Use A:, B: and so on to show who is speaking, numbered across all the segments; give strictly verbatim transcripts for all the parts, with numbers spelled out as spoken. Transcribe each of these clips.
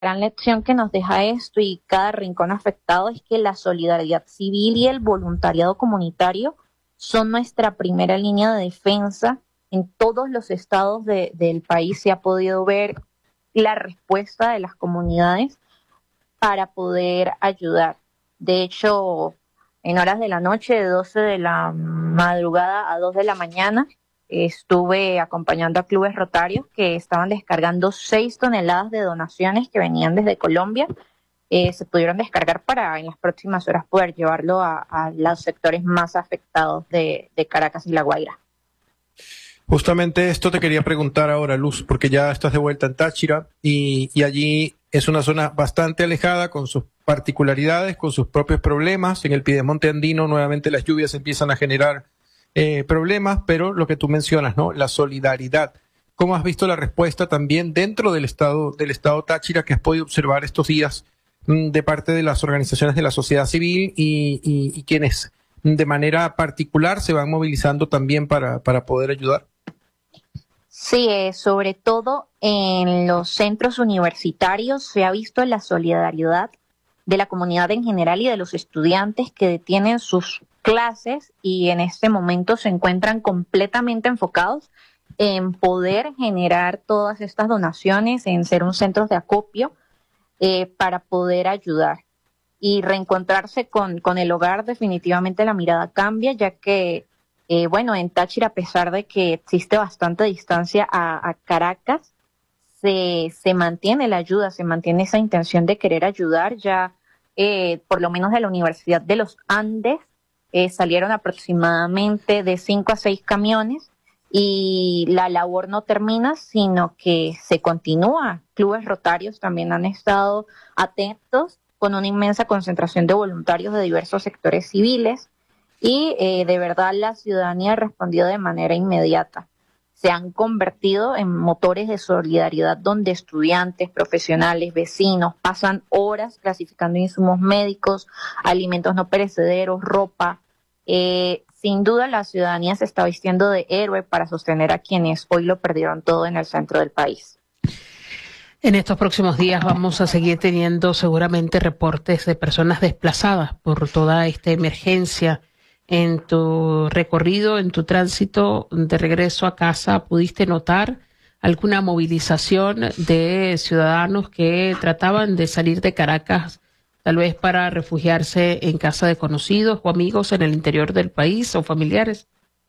A: gran lección que nos deja esto y cada rincón afectado es que la solidaridad civil y el voluntariado comunitario son nuestra primera línea de defensa. En todos los estados de, del país se ha podido ver la respuesta de las comunidades para poder ayudar. De hecho, en horas de la noche, de doce de la madrugada a dos de la mañana, estuve acompañando a clubes rotarios que estaban descargando seis toneladas de donaciones que venían desde Colombia. Eh, se pudieron descargar para en las próximas horas poder llevarlo a, a los sectores más afectados de, de Caracas y La Guaira.
B: Justamente esto te quería preguntar ahora, Luz, porque ya estás de vuelta en Táchira y, y allí es una zona bastante alejada con sus particularidades, con sus propios problemas. En el Piedemonte andino nuevamente las lluvias empiezan a generar eh, problemas, pero lo que tú mencionas, ¿no? La solidaridad. ¿Cómo has visto la respuesta también dentro del estado del estado Táchira que has podido observar estos días mmm, de parte de las organizaciones de la sociedad civil y, y, y quienes de manera particular se van movilizando también para, para poder ayudar?
A: Sí, eh, sobre todo en los centros universitarios se ha visto la solidaridad de la comunidad en general y de los estudiantes que detienen sus clases y en este momento se encuentran completamente enfocados en poder generar todas estas donaciones, en ser un centro de acopio eh, para poder ayudar. Y reencontrarse con, con el hogar, definitivamente la mirada cambia, ya que Eh, bueno, en Táchira, a pesar de que existe bastante distancia a, a Caracas, se, se mantiene la ayuda, se mantiene esa intención de querer ayudar. Ya, eh, por lo menos de la Universidad de los Andes, eh, salieron aproximadamente de cinco a seis camiones y la labor no termina, sino que se continúa. Clubes rotarios también han estado atentos con una inmensa concentración de voluntarios de diversos sectores civiles. Y eh, de verdad la ciudadanía ha respondido de manera inmediata. Se han convertido en motores de solidaridad donde estudiantes, profesionales, vecinos pasan horas clasificando insumos médicos, alimentos no perecederos, ropa. Eh, sin duda la ciudadanía se está vistiendo de héroe para sostener a quienes hoy lo perdieron todo en el centro del país.
C: En estos próximos días vamos a seguir teniendo seguramente reportes de personas desplazadas por toda esta emergencia. En tu recorrido, en tu tránsito de regreso a casa, ¿pudiste notar alguna movilización de ciudadanos que trataban de salir de Caracas, tal vez para refugiarse en casa de conocidos o amigos en el interior del país o familiares?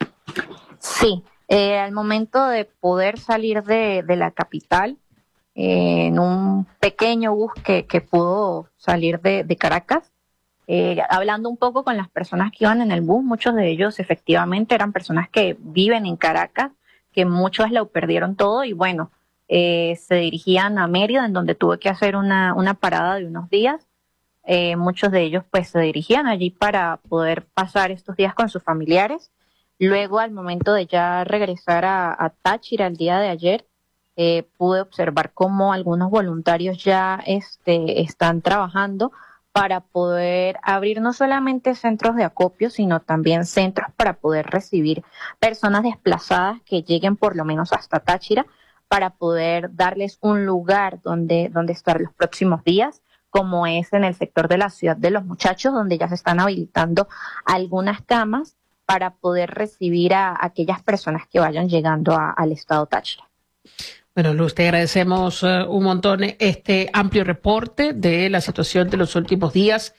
A: Sí, eh, al momento de poder salir de, de la capital, eh, en un pequeño bus que, que pudo salir de, de Caracas, Eh, hablando un poco con las personas que iban en el bus, muchos de ellos efectivamente eran personas que viven en Caracas, que muchos lo perdieron todo y bueno, eh, se dirigían a Mérida, en donde tuve que hacer una, una parada de unos días. Eh, muchos de ellos pues se dirigían allí para poder pasar estos días con sus familiares. Luego, al momento de ya regresar a, a Táchira el día de ayer, eh, pude observar cómo algunos voluntarios ya este, están trabajando para poder abrir no solamente centros de acopio, sino también centros para poder recibir personas desplazadas que lleguen por lo menos hasta Táchira, para poder darles un lugar donde, donde estar los próximos días, como es en el sector de la Ciudad de los Muchachos, donde ya se están habilitando algunas camas para poder recibir a, a aquellas personas que vayan llegando a, al estado Táchira.
C: Bueno, Luz, te agradecemos uh, un montón este amplio reporte de la situación de los últimos días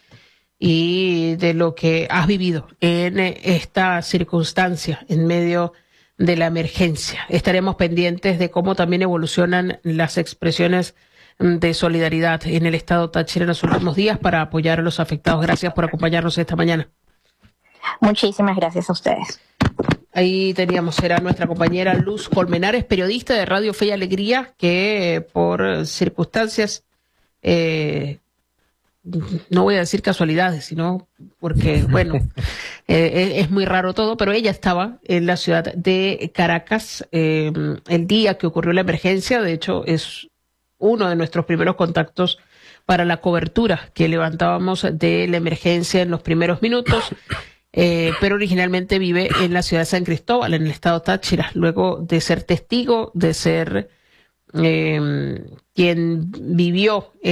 C: y de lo que has vivido en esta circunstancia en medio de la emergencia. Estaremos pendientes de cómo también evolucionan las expresiones de solidaridad en el estado Táchira en los últimos días para apoyar a los afectados. Gracias por acompañarnos esta mañana.
A: Muchísimas gracias a ustedes.
C: Ahí teníamos, era nuestra compañera Luz Colmenares, periodista de Radio Fe y Alegría, que por circunstancias, eh, no voy a decir casualidades, sino porque, bueno, eh, es muy raro todo, pero ella estaba en la ciudad de Caracas eh, el día que ocurrió la emergencia. De hecho, es uno de nuestros primeros contactos para la cobertura que levantábamos de la emergencia en los primeros minutos. Eh, pero originalmente vive en la ciudad de San Cristóbal, en el estado Táchira, luego de ser testigo, de ser eh, quien vivió